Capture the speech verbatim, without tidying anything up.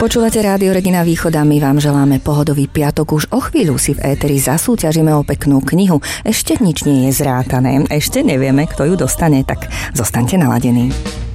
Počúvate Rádio Regina Východ a my vám želáme pohodový piatok. Už o chvíľu si v éteri zasúťažíme o peknú knihu. Ešte nič nie je zrátané, ešte nevieme, kto ju dostane, tak zostaňte naladení.